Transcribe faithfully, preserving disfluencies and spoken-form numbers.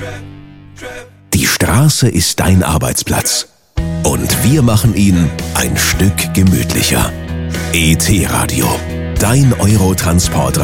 Die Straße ist dein Arbeitsplatz. Und wir machen ihn ein Stück gemütlicher. E T Radio, dein Eurotransport